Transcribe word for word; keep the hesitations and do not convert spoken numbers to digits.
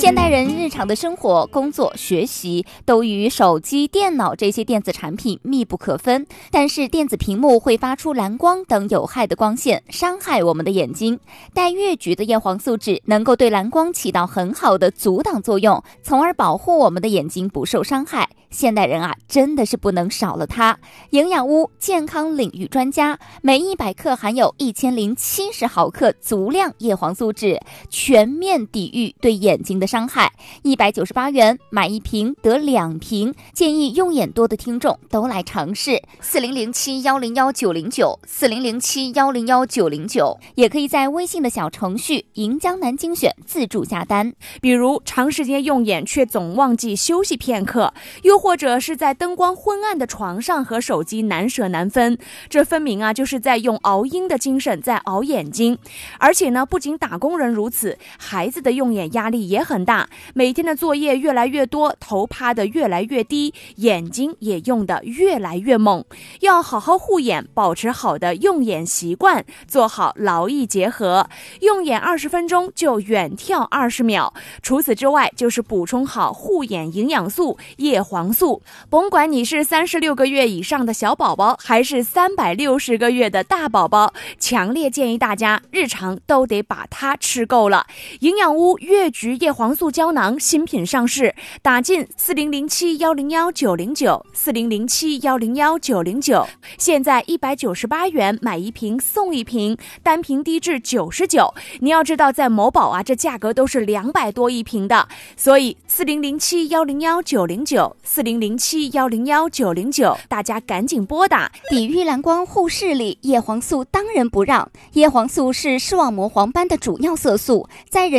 现代人日常的生活、工作、学习都与手机、电脑这些电子产品密不可分，但是电子屏幕会发出蓝光等有害的光线，伤害我们的眼睛。带月菊的叶黄素酯能够对蓝光起到很好的阻挡作用，从而保护我们的眼睛不受伤害。现代人啊，真的是不能少了它。营养屋健康领域专家，每一百克含有一千零七十毫克足量叶黄素酯，全面抵御对眼睛的伤害。一百九十八元买一瓶得两瓶，建议用眼多的听众都来尝试。四零零七幺零幺九零九，四零零七幺零幺九零九，也可以在微信的小程序银江南精选自助下单。 比如长时间用眼却总忘记休息片刻，又或者是在灯光昏暗的床上和手机难舍难分，这分明啊就是在用熬鹰的精神在熬眼睛。而且呢，不仅打工人如此，孩子的用眼压力也很大，每天的作业越来越多，头趴得越来越低，眼睛也用得越来越猛。要好好护眼，保持好的用眼习惯，做好劳逸结合。用眼二十分钟就远眺二十秒。除此之外，就是补充好护眼营养素叶黄素。甭管你是三十六个月以上的小宝宝，还是三百六十个月的大宝宝，强烈建议大家日常都得把它吃够了。营养屋月菊叶黄素胶囊新品上市，打进四零零七幺零幺九零九，四零零七幺零幺九零九，现在一百九十八元买一瓶送一瓶，单瓶低至九十九。你要知道，在某宝啊，这价格都是两百多一瓶的，所以四零零七幺零幺九零九，四零零七幺零幺九零九，大家赶紧拨打。 抵御蓝光护视力，叶黄素当仁不让。叶黄素是视网膜黄斑的主要色素，在人